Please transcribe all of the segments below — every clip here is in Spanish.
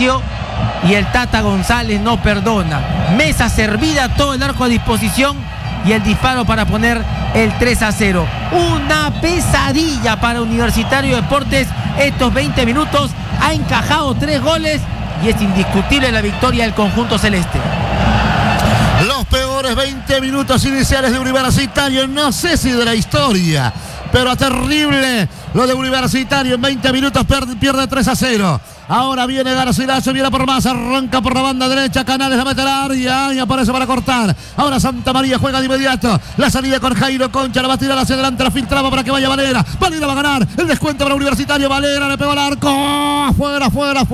inicio y el Tata González no perdona. Mesa servida, todo el arco a disposición y el disparo para poner el 3-0. Una pesadilla para Universitario Deportes. Estos 20 minutos ha encajado 3 goles y es indiscutible la victoria del conjunto celeste. Los peores 20 minutos iniciales de Universitario, no sé si de la historia, pero terrible lo de Universitario. En 20 minutos pierde 3-0. Ahora viene Garcilaso, viene por más, arranca por la banda derecha, Canales la mete al área y aparece para cortar. Ahora Santa María juega de inmediato. La salida con Jairo Concha, la va a tirar hacia adelante, la filtraba para que vaya Valera. Valera va a ganar, el descuento para Universitario. Valera le pegó al arco. Afuera,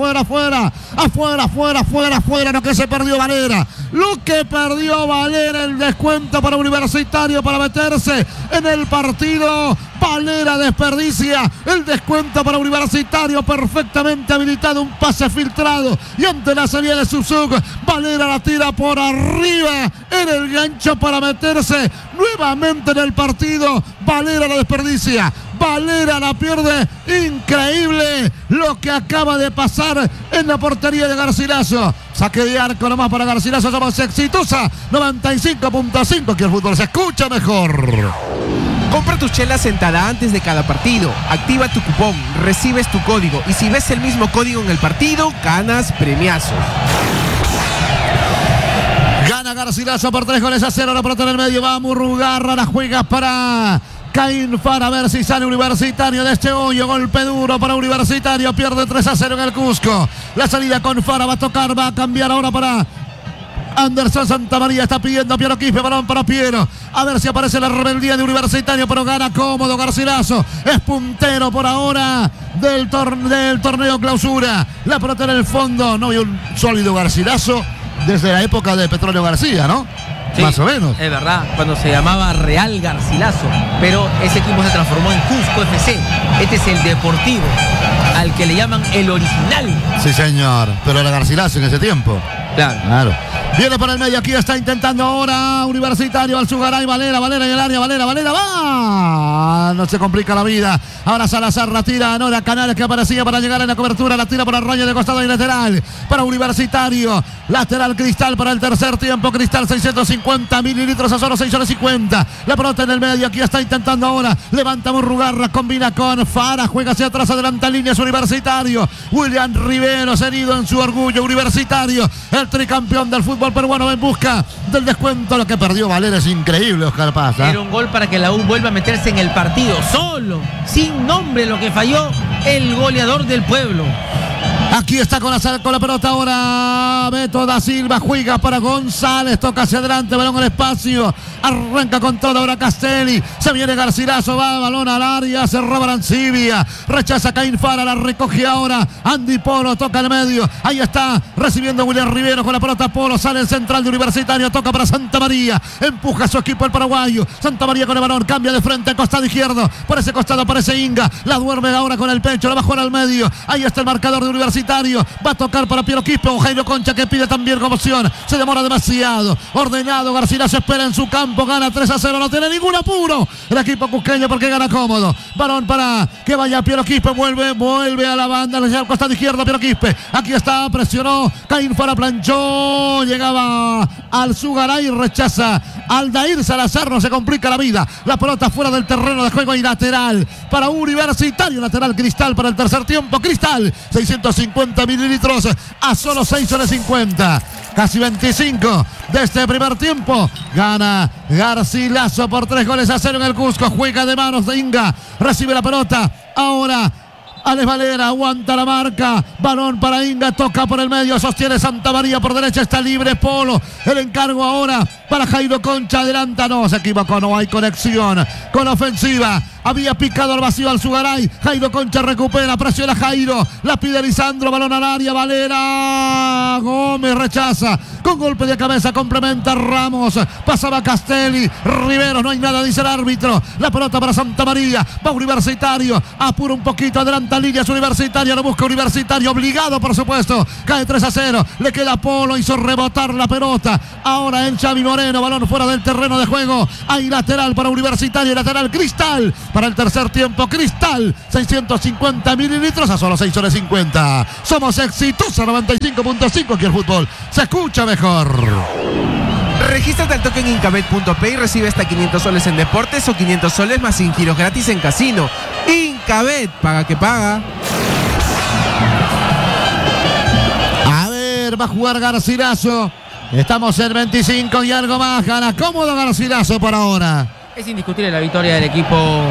lo que se perdió Valera. Lo que perdió Valera, el descuento para Universitario para meterse en el partido. Valera desperdicia el descuento para Universitario, perfectamente habilitado, un pase filtrado y ante la salida de Subsug, Valera la tira por arriba en el gancho para meterse nuevamente en el partido. Valera la desperdicia, Valera la pierde. Increíble lo que acaba de pasar en la portería de Garcilaso. Saque de arco nomás para Garcilaso, somos exitosa 95.5, que el fútbol se escucha mejor. Compra tus chelas sentada antes de cada partido. Activa tu cupón, recibes tu código y si ves el mismo código en el partido, ganas premiazos. Gana Garcilaso por 3-0. La pelota en el medio, va Murrugarra, la juega para Caín Fara, a ver si sale Universitario de este hoyo. Golpe duro para Universitario, pierde 3-0 en el Cusco. La salida con Fara, va a tocar, va a cambiar ahora para Anderson. Santa María está pidiendo a Piero Quispe, balón para Piero. A ver si aparece la rebeldía de Universitario, pero gana cómodo Garcilaso. Es puntero por ahora del torneo clausura. La pelota en el fondo. No había un sólido Garcilaso desde la época de Petróleo García, ¿no? Sí, más o menos. Es verdad, cuando se llamaba Real Garcilaso, pero ese equipo se transformó en Cusco FC. Este es el Deportivo, al que le llaman el original. Sí, señor, pero era Garcilaso en ese tiempo. Claro. Viene por el medio, aquí está intentando ahora Universitario, Alzugaray, Valera en el área, Valera, va. No se complica la vida. Ahora Salazar la tira, no era Canales que aparecía para llegar en la cobertura, la tira por Arroyo de costado y lateral para Universitario. Lateral Cristal para el tercer tiempo, Cristal 650 mililitros a solo 6,50. La pelota en el medio, aquí está intentando ahora, levanta Murrugarra, combina con Fara, juega hacia atrás, adelanta líneas Universitario. William Riveros, herido en su orgullo, Universitario, el tricampeón del fútbol peruano, en busca del descuento. Lo que perdió Valera es increíble, Oscar Paz. Era un gol para que la U vuelva a meterse en el partido, solo, sin nombre, lo que falló el goleador del pueblo. Aquí está con la pelota ahora Beto da Silva, juega para González, toca hacia adelante, balón al espacio, arranca con todo ahora Castelli, se viene Garcilaso, va balón al área, se roba Arancibia, rechaza Caín Fara, la recoge ahora Andy Polo, toca al medio, ahí está recibiendo William Rivero con la pelota. Polo sale el central de Universitario, toca para Santa María, empuja a su equipo el paraguayo. Santa María con el balón, cambia de frente, costado izquierdo, por ese costado aparece Inga, la duerme ahora con el pecho, la va a jugar al medio, ahí está el marcador de Universitario. Va a tocar para Piero Quispe o Jairo Concha, que pide también como opción. Se demora demasiado. Ordenado, Garcilaso espera en su campo. Gana 3-0. No tiene ningún apuro el equipo cusqueño porque gana cómodo. Balón para que vaya Piero Quispe. Vuelve a la banda. Al costado izquierdo Piero Quispe. Aquí está, presionó. Caín Fara, planchó. Llegaba Alzugaray, rechaza Aldair Salazar. No se complica la vida. La pelota fuera del terreno de juego y lateral para Universitario. Lateral Cristal para el tercer tiempo. Cristal, 650 mililitros a solo 6,50. Casi 25 de este primer tiempo. Gana Garcilaso por 3-0 en el Cusco. Juega de manos de Inga. Recibe la pelota. Ahora Alex Valera aguanta la marca. Balón para Inga. Toca por el medio. Sostiene Santa María por derecha. Está libre Polo. El encargo ahora para Jairo Concha. Adelanta. No, se equivocó. No hay conexión con ofensiva. Había picado al vacío Alzugaray. Jairo Concha recupera. Presiona Jairo. La pide Lisandro. Balón al área. Valera. Gómez rechaza. Con golpe de cabeza complementa Ramos. Pasaba Castelli. Riveros. No hay nada, dice el árbitro. La pelota para Santa María. Va Universitario. Apura un poquito. Adelanta líneas Universitario. Lo busca Universitario. Obligado, por supuesto. Cae 3-0. Le queda Polo. Hizo rebotar la pelota. Ahora el Xavi Moreno. Balón fuera del terreno de juego. Hay lateral para Universitario. Lateral Cristal. para el tercer tiempo. Cristal, 650 mililitros a solo 6 soles 50. Somos Exitosa 95.5. Aquí el fútbol se escucha mejor. Regístrate al toque en Incabet.p y recibe hasta 500 soles en deportes o 500 soles más sin giros gratis en casino. Incabet, paga que paga. A ver, va a jugar Garcilaso. Estamos en 25 y algo más. Gana cómodo Garcilaso por ahora. Es indiscutible la victoria del equipo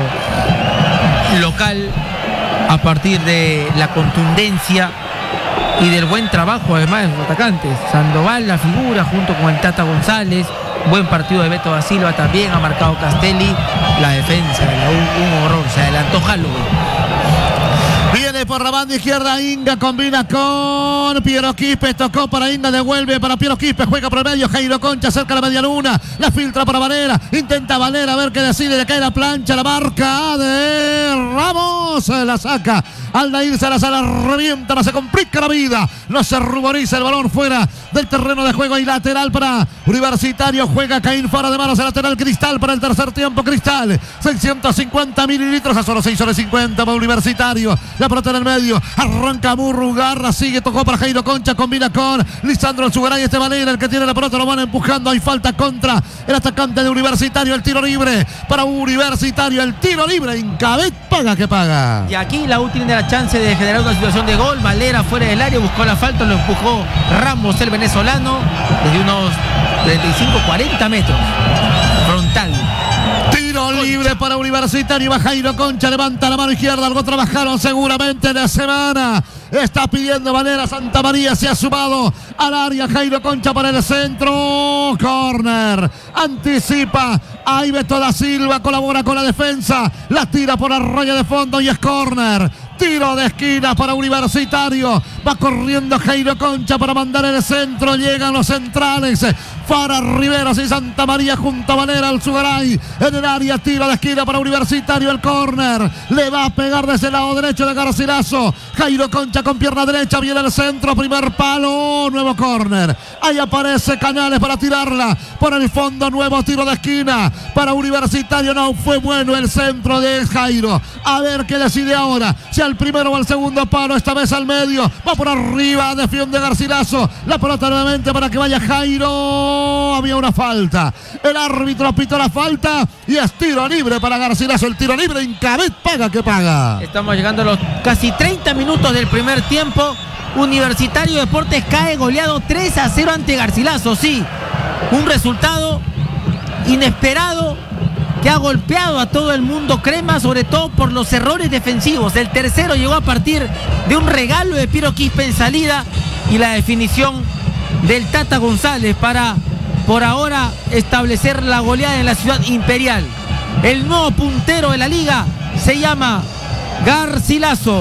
local a partir de la contundencia y del buen trabajo además de sus atacantes. Sandoval, la figura, junto con el Tata González. Buen partido de Beto da Silva también, ha marcado Castelli. La defensa de la U, un horror, se adelantó Halloween. Viene por la banda izquierda Inga, combina con Piero Quispe, tocó para Inga, devuelve para Piero Quispe, juega por el medio, Jairo Concha cerca de la media luna, la filtra para Valera, intenta Valera a ver qué decide, le cae la plancha, la marca de Ramos, la saca, Aldair Salazar la revienta, no se complica la vida, no se ruboriza el balón fuera del terreno de juego y lateral para Universitario, juega Caín Fara de manos, el lateral Cristal para el tercer tiempo, Cristal, 650 mililitros a solo 6 soles 50 para Universitario. La pelota en el medio, arranca Murrugarra, sigue, tocó para Jairo Concha, combina con Lisandro Alzugaray, este Valera, el que tiene la pelota, lo van empujando, hay falta contra el atacante de Universitario, el tiro libre para Universitario, el tiro libre, Incabet, paga que paga. Y aquí la U tiene la chance de generar una situación de gol, Valera fuera del área, buscó la falta, lo empujó Ramos, el venezolano, desde unos 35-40 metros, frontal. Tiro libre para Universitario, va Jairo Concha, levanta la mano izquierda, algo trabajaron seguramente en la semana. Está pidiendo Valera, Santa María se ha sumado al área, Jairo Concha para el centro, córner, anticipa, ahí Beto da Silva, colabora con la defensa, la tira por la raya de fondo y es córner. Tiro de esquina para Universitario. Va corriendo Jairo Concha para mandar el centro. Llegan los centrales. Fara, Riveros y Santa María junto a Valera, Alzugaray. En el área, tiro de esquina para Universitario. El córner. Le va a pegar desde el lado derecho de Garcilaso. Jairo Concha con pierna derecha. Viene el centro. Primer palo. Nuevo córner. Ahí aparece Canales para tirarla. Por el fondo, nuevo tiro de esquina para Universitario. No fue bueno el centro de Jairo. A ver qué decide ahora. Si al primero o al segundo palo, esta vez al medio, va por arriba, defiende Garcilaso, la pelota nuevamente para que vaya Jairo, había una falta, el árbitro pitó la falta y es tiro libre para Garcilaso, el tiro libre, Incabet, paga que paga. Estamos llegando a los casi 30 minutos del primer tiempo. Universitario Deportes cae goleado 3-0 ante Garcilaso, sí, un resultado inesperado que ha golpeado a todo el mundo crema, sobre todo por los errores defensivos. El tercero llegó a partir de un regalo de Piero Quispe en salida y la definición del Tata González para, por ahora, establecer la goleada en la Ciudad Imperial. El nuevo puntero de la liga se llama Garcilaso.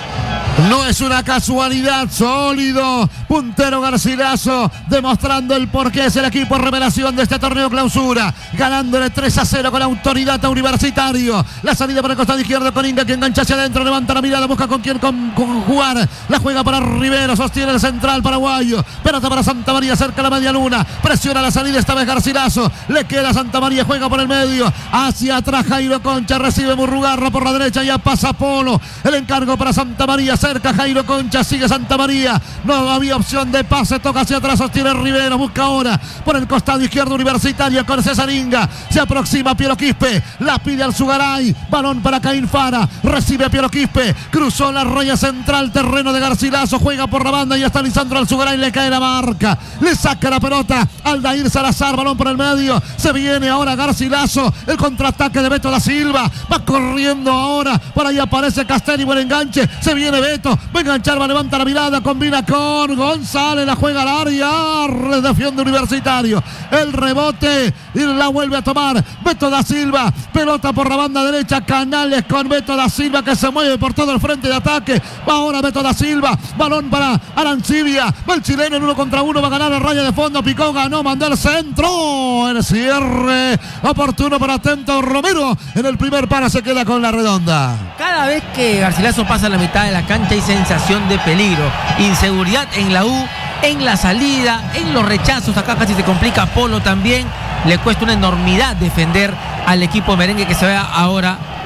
No es una casualidad, sólido, puntero Garcilaso, demostrando el porqué es el equipo revelación de este torneo clausura, ganándole 3-0 con autoridad a Universitario. La salida para el costado izquierdo con Inga, que engancha hacia adentro, levanta la mirada, busca con quién con jugar, la juega para Rivero, sostiene el central paraguayo, pelota para Santa María, cerca de la media luna, presiona la salida esta vez Garcilaso, le queda Santa María, juega por el medio, hacia atrás Jairo Concha, recibe Murrugarra por la derecha, ya pasa Polo, el encargo para Santa María, cerca Jairo Concha, sigue Santa María, no había opción de pase, toca hacia atrás, sostiene Rivero, busca ahora por el costado izquierdo Universitario con César Inga, se aproxima Piero Quispe, la pide Alzugaray, balón para Caín Fara, recibe Piero Quispe, cruzó la raya central, terreno de Garcilaso, juega por la banda y está Lisandro Alzugaray, le cae la marca, le saca la pelota, Aldair Salazar, balón por el medio, se viene ahora Garcilaso, el contraataque de Beto da Silva, va corriendo ahora, por ahí aparece Castelli, buen enganche, se viene Beto, va a enganchar, va, levanta la mirada, combina con González, la juega al área, defiende Universitario, el rebote y la vuelve a tomar Beto da Silva, pelota por la banda derecha, Canales con Beto da Silva que se mueve por todo el frente de ataque, va ahora Beto da Silva, balón para Arancibia, va el chileno en 1 contra 1, va a ganar la raya de fondo, picó, ganó, mandó el centro, el cierre oportuno para Atento Romero, en el primer palo se queda con la redonda. Cada vez que Garcilaso pasa a la mitad de la cancha hay sensación de peligro, inseguridad en la U, en la salida, en los rechazos, acá casi se complica Polo también, le cuesta una enormidad defender al equipo merengue que se vea ahora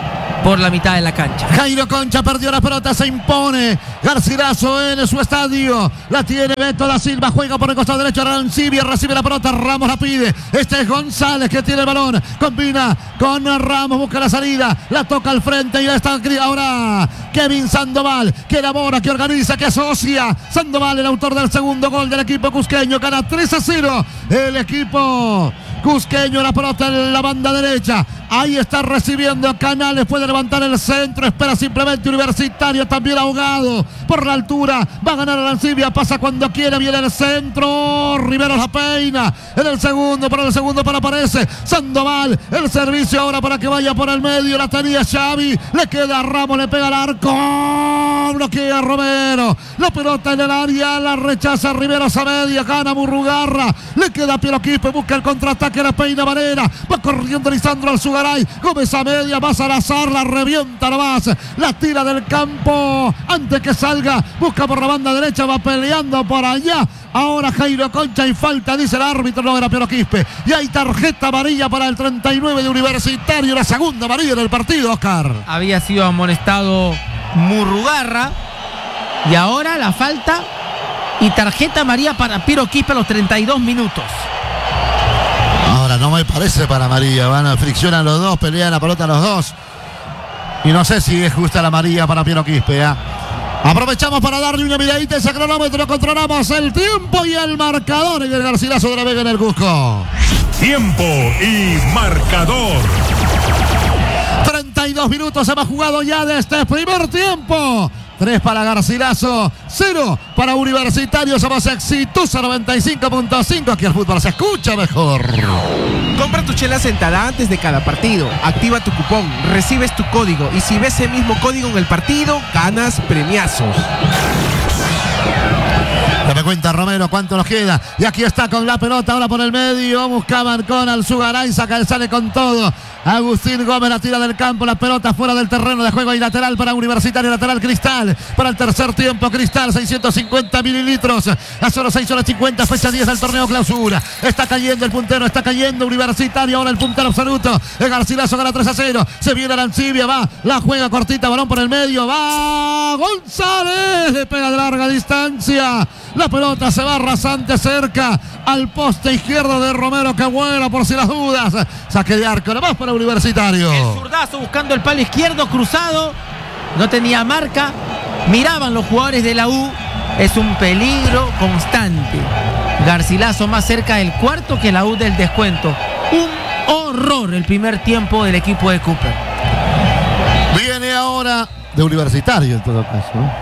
por la mitad de la cancha. Jairo Concha perdió la pelota, se impone Garcilaso en su estadio. La tiene Beto da Silva, juega por el costado derecho. Arancibia recibe la pelota, Ramos la pide. Este es González que tiene el balón. Combina con Ramos, busca la salida. La toca al frente y ya está ahora Kevin Sandoval, que elabora, que organiza, que asocia. Sandoval, el autor del segundo gol del equipo cusqueño. Gana 3-0 el equipo cusqueño. La pelota en la banda derecha. Ahí está recibiendo Canales, puede levantar el centro, espera simplemente Universitario, también ahogado por la altura, va a ganar Arancibia, pasa cuando quiere, viene el centro, Riveros la peina, en el segundo para aparece Sandoval, el servicio ahora para que vaya por el medio, la tenía Xavi, le queda a Ramos, le pega al arco, bloquea Romero, la pelota en el área, la rechaza Riveros a media, gana Murrugarra, le queda Piero Quispe, busca el contraataque, la peina Varela, va corriendo Lisandro Alzugaray, Gómez a media, va a Salazar, la revienta nomás, la tira del campo antes que salga, busca por la banda derecha, va peleando por allá. Ahora Jairo Concha y falta, dice el árbitro, no era Piero Quispe. Y hay tarjeta amarilla para el 39 de Universitario, la segunda amarilla en el partido, Oscar. Había sido amonestado Murrugarra y ahora la falta y tarjeta amarilla para Piero Quispe a los 32 minutos. Ahora no me parece para amarilla, van a friccionar los dos, pelean la pelota los dos. Y no sé si es justa la amarilla para Piero Quispe, ¿eh? Aprovechamos para darle una miradita a ese cronómetro, controlamos el tiempo y el marcador en el Garcilaso de la Vega en el Cusco. Tiempo y marcador. 32 minutos hemos jugado ya de este primer tiempo. 3 para Garcilaso, 0 para Universitario. Somos Exitosa 95.5. Aquí el fútbol se escucha mejor. Compra tu chela sentada antes de cada partido. Activa tu cupón, recibes tu código y si ves ese mismo código en el partido, ganas premiazos. Me cuenta Romero cuánto nos queda. Y aquí está con la pelota ahora por el medio. Buscaban con Alzugaray, sale con todo. Agustín Gómez la tira del campo, la pelota fuera del terreno de juego y lateral para Universitario, lateral Cristal. Para el tercer tiempo, Cristal, 650 mililitros. A solo 6 horas 50, fecha 10 del torneo clausura. Está cayendo el puntero, está cayendo Universitario, ahora el puntero absoluto. El Garcilaso gana 3-0. Se viene Arancibia, va, la juega cortita, balón por el medio, va González, le pega de larga distancia. La pelota se va rasante cerca al poste izquierdo de Romero, que vuela por si las dudas. Saque de arco, nomás para Universitario. El zurdazo buscando el palo izquierdo cruzado. No tenía marca. Miraban los jugadores de la U. Es un peligro constante. Garcilaso más cerca del cuarto que la U del descuento. Un horror el primer tiempo del equipo de Cooper. Viene ahora de Universitario en todo caso.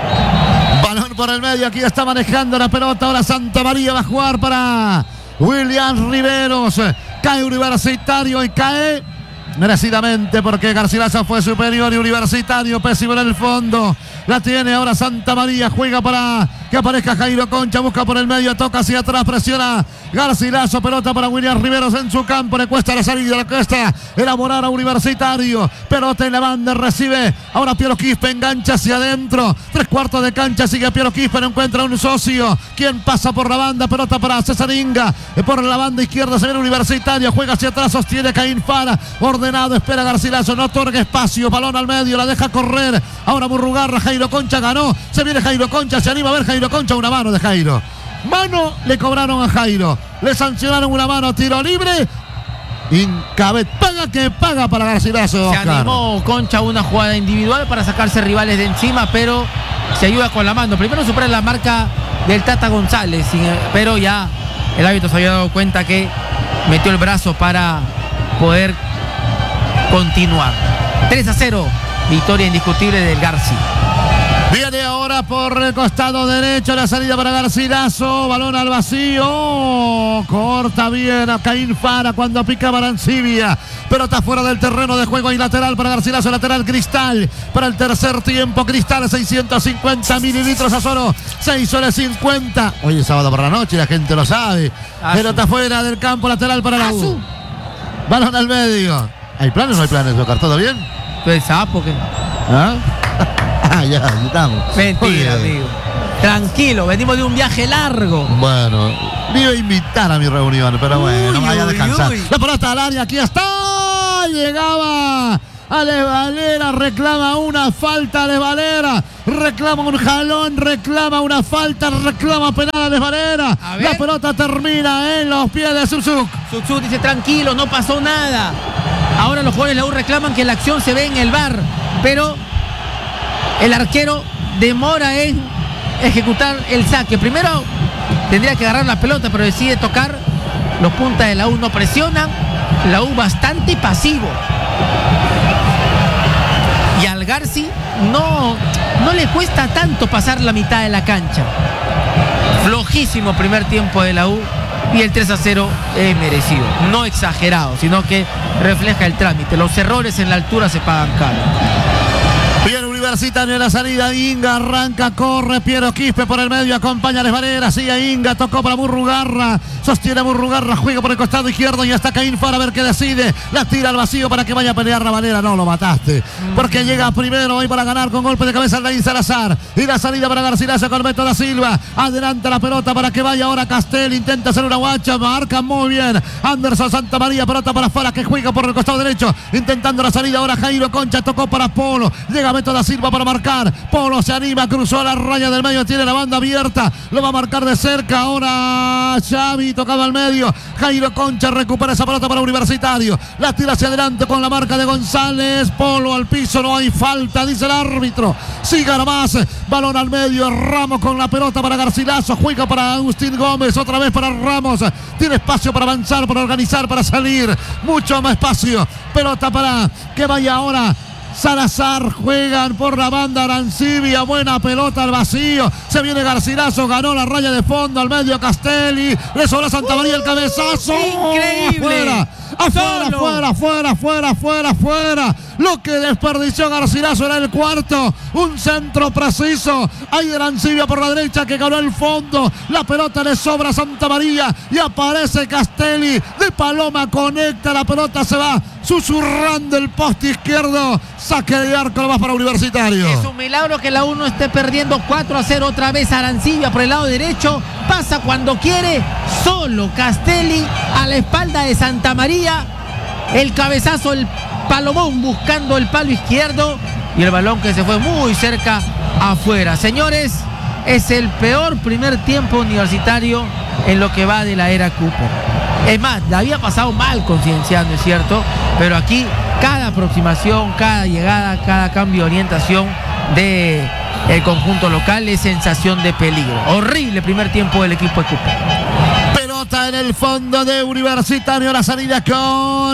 Balón por el medio, aquí está manejando la pelota. Ahora Santa María va a jugar para William Riveros. Cae Universitario y cae merecidamente porque Garcilaso fue superior y Universitario pésimo en el fondo. La tiene ahora Santa María, juega para que aparezca Jairo Concha, busca por el medio, toca hacia atrás, presiona Garcilaso, pelota para William Riveros en su campo, le cuesta la salida, le cuesta elaborar a Universitario, pelota en la banda, recibe ahora Piero Quispe, engancha hacia adentro, 3/4 de cancha, sigue Piero Quispe, no encuentra un socio, quien pasa por la banda, pelota para César Inga, por la banda izquierda se viene Universitario, juega hacia atrás, sostiene Caín Fara, ordenado, espera Garcilaso, no otorga espacio, balón al medio, la deja correr, ahora Murrugarra, Jairo Concha ganó, se viene Jairo Concha, se anima a ver Jairo Concha, una mano de Jairo. Mano le cobraron a Jairo, le sancionaron una mano, tiro libre. Incabet paga para Garcilaso. Se Oscar. animó Concha a una jugada individual para sacarse rivales de encima, pero se ayuda con la mano. Primero supera la marca del Tata González, pero ya el árbitro se había dado cuenta que metió el brazo para poder continuar. 3-0, victoria indiscutible del Garci. Viene ahora por el costado derecho la salida para Garcilaso, balón al vacío, corta bien a Caín Fara cuando pica Arancibia, pero está fuera del terreno de juego y lateral para Garcilaso, lateral Cristal, para el tercer tiempo Cristal, 650 mililitros a solo 6 horas 50, hoy es sábado por la noche, la gente lo sabe, pero está fuera del campo, lateral para la U, balón al medio. ¿Hay planes o no hay planes, Oscar? ¿Todo bien? Pues sapo que... ¿Ah? Ya estamos. Mentira, amigo. Tranquilo, venimos de un viaje largo. Bueno, me iba a invitar a mi reunión, pero bueno, Uy, vaya a uy, descansar. uy. La pelota al área, aquí está. Llegaba Ale Valera reclama una falta. Ale Valera reclama un jalón, reclama una falta, reclama penal a Ale Valera. La pelota termina en los pies de Subzuk. Subzuk dice tranquilo, no pasó nada. Ahora los jugadores de la U reclaman que la acción se ve en el VAR, pero el arquero demora en ejecutar el saque. Primero tendría que agarrar la pelota, pero decide tocar. Los puntas de la U no presionan. La U bastante pasivo. Y al Garci no le cuesta tanto pasar la mitad de la cancha. Flojísimo primer tiempo de la U. Y el 3-0 es merecido. No exagerado, sino que refleja el trámite. Los errores en la altura se pagan caro. Bien, Universitario en la salida. Inga arranca, corre Piero Quispe por el medio, acompaña a Les Valera, sigue Inga, tocó para Murrugarra, sostiene a Murrugarra, juega por el costado izquierdo y está Caín Fara a ver qué decide. La tira al vacío para que vaya a pelear la Valera. No, lo mataste. Porque llega primero hoy para ganar con golpe de cabeza Alain Salazar. Y la salida para Garcilaso con Beto da Silva. Adelanta la pelota para que vaya ahora Castel. Intenta hacer una guacha, marca muy bien Anderson Santamaría, pelota para Fara que juega por el costado derecho. Intentando la salida ahora Jairo Concha, tocó para Polo. Llega Beto da Silva para marcar. Polo se anima, cruzó a la raya del medio, tiene la banda abierta. Lo va a marcar de cerca. Ahora Xavi tocaba al medio. Jairo Concha recupera esa pelota para Universitario. La tira hacia adelante con la marca de González. Polo al piso, no hay falta, dice el árbitro. Siga nomás. Balón al medio. Ramos con la pelota para Garcilaso. Juega para Agustín Gómez. Otra vez para Ramos. Tiene espacio para avanzar, para organizar, para salir. Mucho más espacio. Pelota para que vaya ahora Salazar, juegan por la banda Arancibia, buena pelota al vacío, se viene Garcilaso, ganó la raya de fondo, al medio Castelli, le sobra Santamaría el cabezazo. Increíble. Afuera. Lo que desperdició Garcilaso era el cuarto. Un centro preciso. Hay Arancibia por la derecha que ganó el fondo. La pelota le sobra a Santamaría y aparece Castelli. De Paloma conecta, la pelota se va susurrando el poste izquierdo. Saque de arco más para Universitario. Es un milagro que la 1 esté perdiendo 4-0 otra vez. Arancibia por el lado derecho. Pasa cuando quiere. Solo Castelli a la espalda de Santamaría. El cabezazo, el palomón buscando el palo izquierdo. Y el balón que se fue muy cerca afuera. Señores, es el peor primer tiempo Universitario en lo que va de la era Cooper. Es más, la había pasado mal con Cienciano, es cierto, pero aquí cada aproximación, cada llegada, cada cambio de orientación de el conjunto local es sensación de peligro. Horrible primer tiempo del equipo de Cooper. Pelota en el fondo de Universitario, la salida con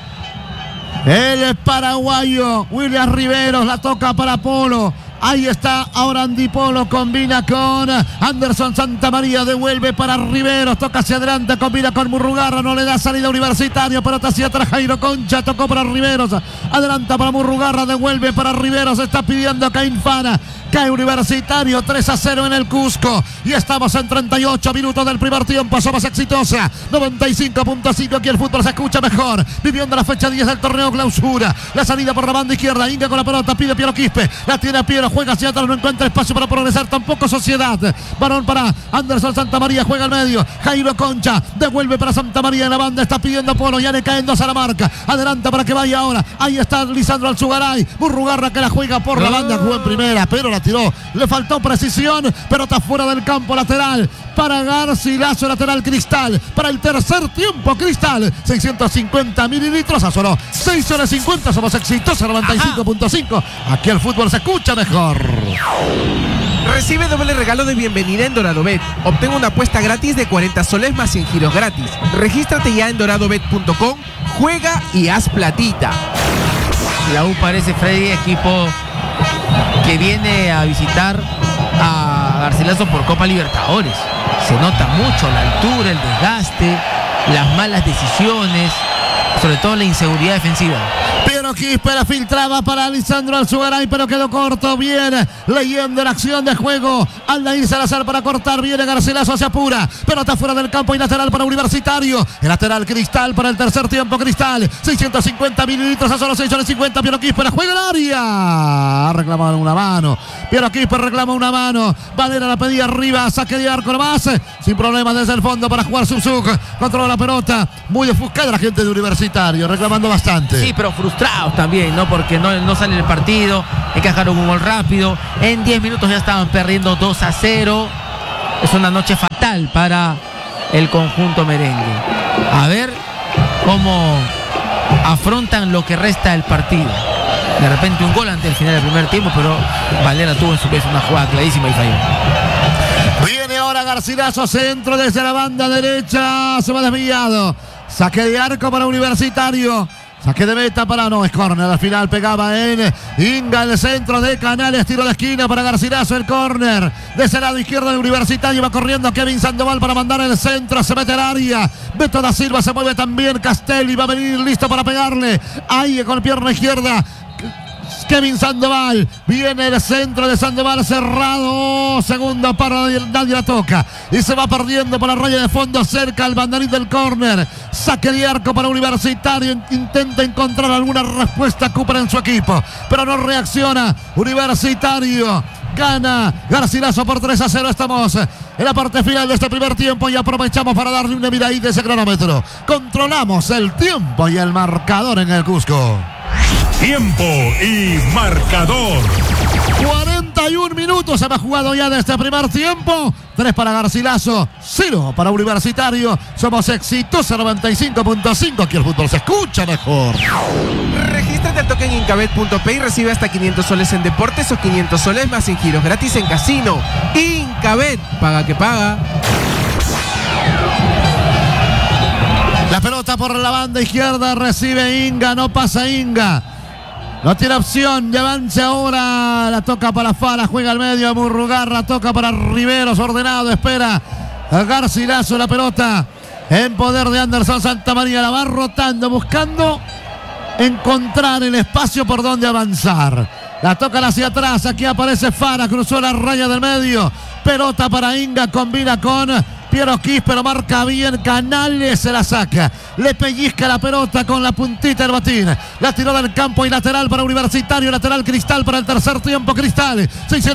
el paraguayo William Riveros, la toca para Polo. Ahí está ahora Andy Polo, combina con Anderson Santamaría, devuelve para Riveros, toca hacia adelante, combina con Murrugarra, no le da salida Universitario, pelota hacia atrás, Jairo Concha, tocó para Riveros, adelanta para Murrugarra, devuelve para Riveros, está pidiendo a Caín Fana. Cae Universitario 3-0 en el Cusco y estamos en 38 minutos del primer tiempo. Somos exitosa 95.5. Aquí el fútbol se escucha mejor, viviendo la fecha 10 del torneo clausura. La salida por la banda izquierda, Inga con la pelota, pide Piero Quispe, la tiene Piero, juega hacia atrás, no encuentra espacio para progresar, tampoco Sociedad. Balón para Anderson Santamaría, juega al medio, Jairo Concha, devuelve para Santamaría en la banda, está pidiendo Polo, ya le caen dos a la marca, adelanta para que vaya ahora, ahí está Lisandro Alzugaray, Murrugarra que la juega por la banda, jugó en primera, pero la tiró, le faltó precisión, pero está fuera del campo, lateral para Garcilaso, lateral Cristal, para el tercer tiempo Cristal, 650 mililitros, a solo 6 horas 50, somos exitosos 95.5, aquí el fútbol se escucha mejor. Recibe doble regalo de bienvenida en DoradoBet. Obtén una apuesta gratis de 40 soles más 100 giros gratis. Regístrate ya en doradobet.com, juega y haz platita. La U parece, Freddy, equipo que viene a visitar a Garcilaso por Copa Libertadores. Se nota mucho la altura, el desgaste, las malas decisiones, sobre todo la inseguridad defensiva. Piero Quispe la filtraba para Lisandro Alzugaray, pero quedó corto. Bien, leyendo la acción de juego. Aldair Salazar para cortar. Viene Garcilaso, se apura. Pelota fuera del campo y lateral para Universitario. El lateral Cristal para el tercer tiempo. Cristal, 650 mililitros a solo 6 horas 50. Piero Quispe la juega el área. Reclama una mano. Piero Quispe reclama una mano. Valera la pedía arriba. Saque de arco nomás. Sin problemas desde el fondo para jugar Subzuk. Controla la pelota. Muy ofuscada la gente de Universitario. Reclamando bastante. Sí, pero frustrado. desesperados también, ¿no? Porque no sale el partido, encajaron un gol rápido, en 10 minutos ya estaban perdiendo 2-0. Es una noche fatal para el conjunto merengue. A ver cómo afrontan lo que resta del partido. De repente un gol ante el final del primer tiempo, pero Valera tuvo en su vez una jugada clarísima y falló. Viene ahora Garcilaso, centro desde la banda derecha, se va desviado. Saque de arco para Universitario. Saque de meta para, no, es córner, al final pegaba en Inga, el centro de Canales, tiro de esquina para Garcilaso, el córner, de ese lado izquierdo de Universitario, va corriendo Kevin Sandoval para mandar el centro, se mete al área, Beto da Silva, se mueve también, Castelli va a venir listo para pegarle, ahí con pierna izquierda, Kevin Sandoval, viene el centro de Sandoval cerrado, segundo para nadie la toca y se va perdiendo por la raya de fondo cerca al banderín del córner, saque de arco para Universitario, intenta encontrar alguna respuesta Cooper en su equipo, pero no reacciona Universitario. Gana Garcilaso por 3-0. Estamos en la parte final de este primer tiempo y aprovechamos para darle una miradita a ese cronómetro. Controlamos el tiempo y el marcador en el Cusco. Tiempo y marcador. 41 minutos se ha jugado ya de este primer tiempo. 3 para Garcilaso, 0 para Universitario. Somos Exitosa 95.5. Aquí el fútbol se escucha mejor. Regístrate al toque en Incabet.p y recibe hasta 500 soles en deportes o 500 soles más en giros gratis en casino. Incabet, paga que paga. La pelota por la banda izquierda, recibe Inga, no pasa Inga. No tiene opción de avance ahora. La toca para Fara, juega al medio Murrugarra, toca para Riveros, ordenado, espera a Garcilaso, la pelota en poder de Anderson Santamaría, la va rotando, buscando encontrar el espacio por donde avanzar. La tocan hacia atrás, aquí aparece Fara, cruzó la raya del medio, pelota para Inga, combina con Piero Quispe, lo marca bien, Canales se la saca, le pellizca la pelota con la puntita del batín, la tiró del campo y lateral para Universitario, lateral Cristal para el tercer tiempo, Cristal,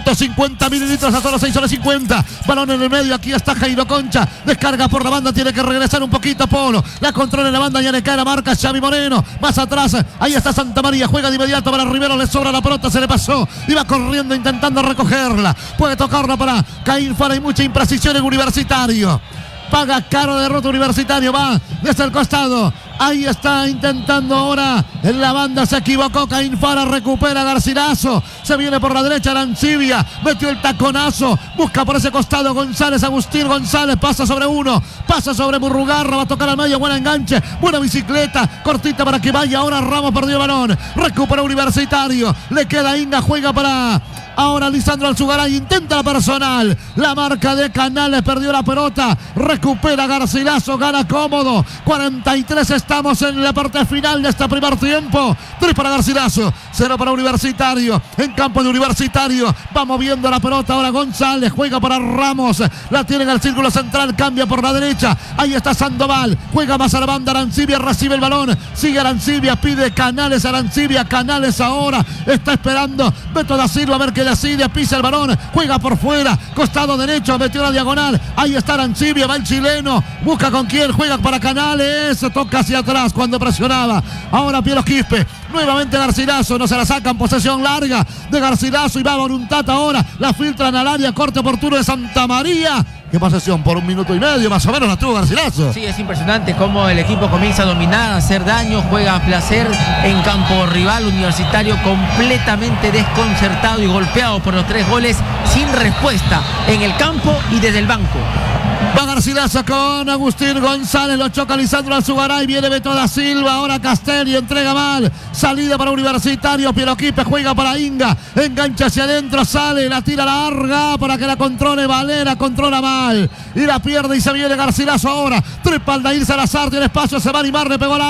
650 mililitros a solo 6:50, balón en el medio, aquí está Jairo Concha, descarga por la banda, tiene que regresar un poquito Polo, la controla en la banda, ya le cae la marca Xavi Moreno, más atrás, ahí está Santamaría, juega de inmediato para Rivero, le sobra la pelota, se le pasó, iba corriendo intentando recogerla, puede tocarla para Caín Fara, hay mucha imprecisión en Universitario. Paga caro derrota Universitario, va desde el costado, ahí está intentando ahora en la banda, se equivocó Caín Fara, recupera Garcilaso, se viene por la derecha Arancibia, metió el taconazo, busca por ese costado González, Agustín González, pasa sobre uno, pasa sobre Murrugarra, va a tocar al medio, buen enganche, buena bicicleta, cortita para que vaya, ahora Ramos perdió el balón, recupera Universitario, le queda Inga, juega para ahora Lisandro Alzugaray, intenta la personal, la marca de Canales, perdió la pelota, recupera Garcilaso, gana cómodo, 43 estamos en la parte final de este primer tiempo, 3 para Garcilaso, 0 para Universitario, en campo de Universitario, va moviendo la pelota ahora González, juega para Ramos, la tiene en el círculo central, cambia por la derecha, ahí está Sandoval, juega más a la banda, Arancibia recibe el balón, sigue Arancibia, pide Canales, Arancibia, Canales ahora, está esperando Beto da Silva a ver qué decide, pisa el balón, juega por fuera, costado derecho, metió la diagonal, ahí está Arancibia, va el chileno, busca con quién, juega para Canales, toca hacia atrás cuando presionaba, ahora Piero Quispe, nuevamente Garcilaso, no se la sacan, posesión larga de Garcilaso y va a voluntad ahora, la filtran al área, corte oportuno de Santamaría. ¿Qué posesión? Por 1 minuto y medio más o menos la tuvo Garcilaso. Sí, es impresionante cómo el equipo comienza a dominar, a hacer daño, juega a placer en campo rival. Universitario completamente desconcertado y golpeado por los 3 goles sin respuesta en el campo y desde el banco. Va Garcilaso con Agustín González, lo choca Lisandro Alzugaray, viene Beto da Silva, ahora Castelli entrega mal, salida para Universitario, Piero Quispe juega para Inga, engancha hacia adentro, sale, la tira larga para que la controle Valera, controla mal, y la pierde y se viene Garcilaso ahora, trepa Aldair Salazar, tiene espacio, se va a animar, le pegó al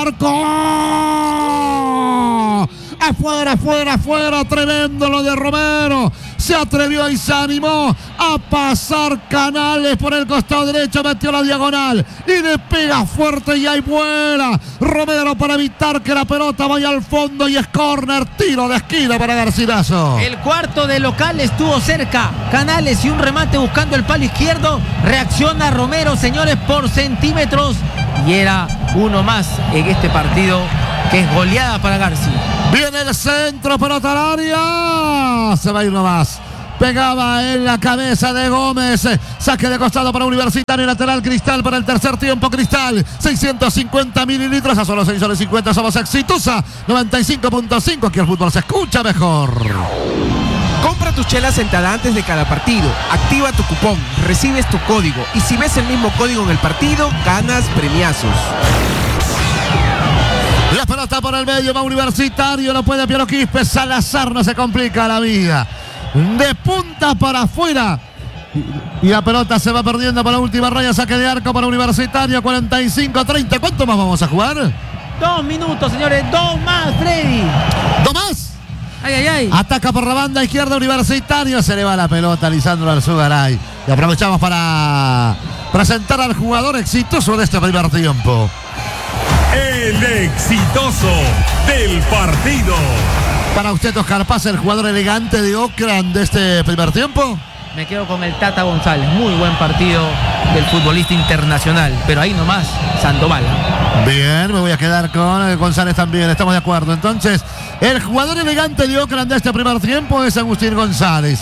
arco. Afuera, afuera, afuera, tremendo lo de Romero. Se atrevió y se animó a pasar Canales por el costado derecho, metió la diagonal y le pega fuerte y ahí vuela Romero para evitar que la pelota vaya al fondo y es córner, tiro de esquina para Garcilaso. El cuarto de local estuvo cerca, Canales y un remate buscando el palo izquierdo, reacciona Romero, señores, por centímetros y era uno más en este partido que es goleada para Garci. Viene el centro, pelota al área. Se va a ir nomás. Pegaba en la cabeza de Gómez. Saque de costado para Universitario. Lateral Cristal para el tercer tiempo. Cristal, 650 mililitros. A solo 6 soles 50 somos exitosa. 95.5. Aquí el fútbol se escucha mejor. Compra tus chelas sentada antes de cada partido. Activa tu cupón, recibes tu código. Y si ves el mismo código en el partido, ganas premiazos. La pelota por el medio, va Universitario, no puede Piero Quispe, Salazar, no se complica la vida. De punta para afuera. Y la pelota se va perdiendo para la última raya, saque de arco para Universitario, 45-30. ¿Cuánto más vamos a jugar? 2 minutos, señores, 2 más, Freddy. ¿2 más? Ay, ay, ay. Ataca por la banda izquierda Universitario, se le va la pelota a Lisandro Arzugaray. Y aprovechamos para presentar al jugador exitoso de este primer tiempo. El exitoso del partido. Para usted, Oscar Paz, el jugador elegante de Oakland de este primer tiempo. Me quedo con el Tata González. Muy buen partido del futbolista internacional. Pero ahí nomás, Sandoval. Bien, me voy a quedar con González también. Estamos de acuerdo. Entonces, el jugador elegante de Oakland de este primer tiempo es Agustín González.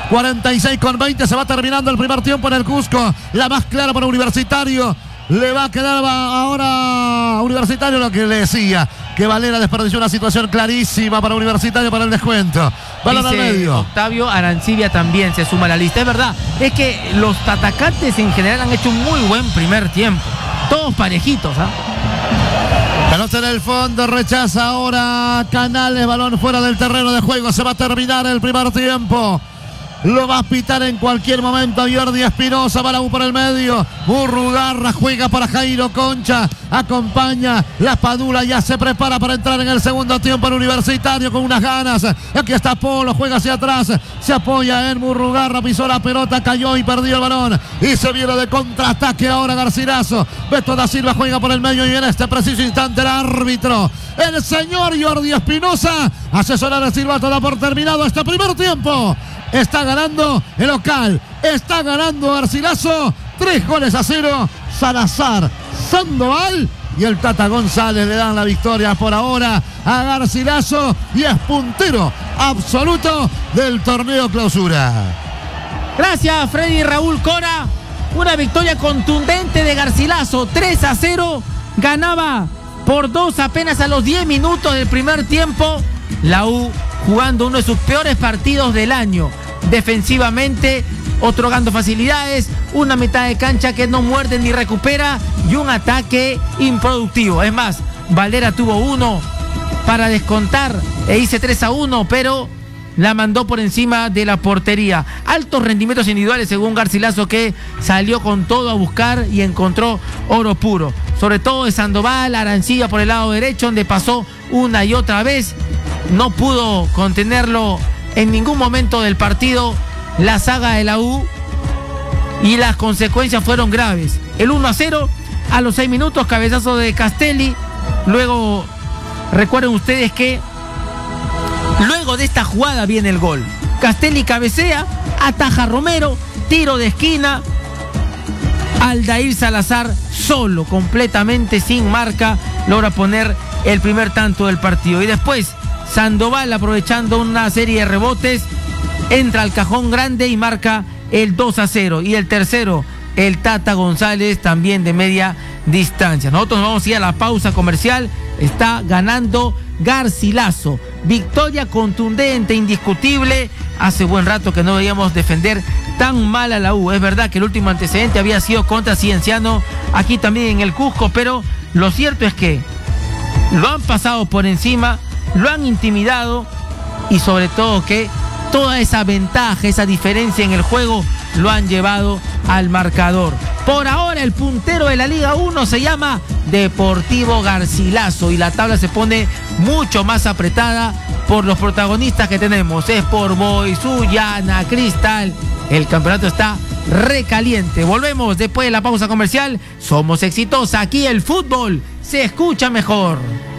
46-20. Se va terminando el primer tiempo en el Cusco. La más clara para Universitario. Le va a quedar ahora a Universitario lo que le decía, que Valera desperdició una situación clarísima para Universitario para el descuento. Balón al medio. Octavio Arancibia también se suma a la lista. Es verdad, es que los atacantes en general han hecho un muy buen primer tiempo. Todos parejitos, ¿ah? Pelota en el fondo, rechaza ahora Canales, balón fuera del terreno de juego. Se va a terminar el primer tiempo. Lo va a pitar en cualquier momento Jordi Espinosa, va la U por el medio. Murrugarra juega para Jairo Concha. Acompaña la Padula, ya se prepara para entrar en el segundo tiempo el Universitario con unas ganas. Aquí está Polo, juega hacia atrás. Se apoya en Murrugarra, pisó la pelota, cayó y perdió el balón. Y se viene de contraataque ahora Garcilaso. Beto da Silva juega por el medio y en este preciso instante el árbitro, el señor Jordi Espinosa, hace sonar el silbato, da por terminado este primer tiempo. Está ganando el local, está ganando Garcilaso, 3-0, Salazar, Sandoval y el Tata González le dan la victoria por ahora a Garcilaso y es puntero absoluto del torneo clausura. Gracias, Freddy Raúl Cora. Una victoria contundente de Garcilaso, 3-0, ganaba por 2 apenas a los 10 minutos del primer tiempo. La U jugando uno de sus peores partidos del año. Defensivamente, otorgando facilidades, una mitad de cancha que no muerde ni recupera y un ataque improductivo. Es más, Valera tuvo uno para descontar e hice 3-1, pero la mandó por encima de la portería. Altos rendimientos individuales según Garcilaso, que salió con todo a buscar y encontró oro puro. Sobre todo de Sandoval, Arancibia por el lado derecho, donde pasó una y otra vez. No pudo contenerlo en ningún momento del partido la saga de la U y las consecuencias fueron graves. El 1-0 a los 6 minutos, cabezazo de Castelli. Luego, recuerden ustedes que luego de esta jugada viene el gol. Castelli cabecea, ataja Romero, tiro de esquina. Aldair Salazar solo, completamente sin marca, logra poner el primer tanto del partido. Y después Sandoval, aprovechando una serie de rebotes, entra al cajón grande y marca el 2-0. Y el tercero, el Tata González, también de media distancia. Nosotros vamos a ir a la pausa comercial. Está ganando Garcilaso. Victoria contundente, indiscutible. Hace buen rato que no veíamos defender tan mal a la U. Es verdad que el último antecedente había sido contra Cienciano, aquí también en el Cusco, pero lo cierto es que lo han pasado por encima, lo han intimidado y sobre todo que toda esa ventaja, esa diferencia en el juego lo han llevado al marcador. Por ahora el puntero de la Liga 1 se llama Deportivo Garcilaso y la tabla se pone mucho más apretada por los protagonistas que tenemos. Sport Boys, Sullana, Cristal. El campeonato está recaliente. Volvemos después de la pausa comercial. Somos Exitosa. Aquí el fútbol se escucha mejor.